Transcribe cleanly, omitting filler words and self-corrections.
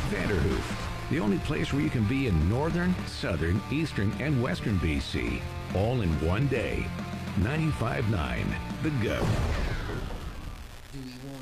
Vanderhoof, the only place where you can be in northern, southern, eastern, and western BC, all in one day. 95.9 The Go. Do we want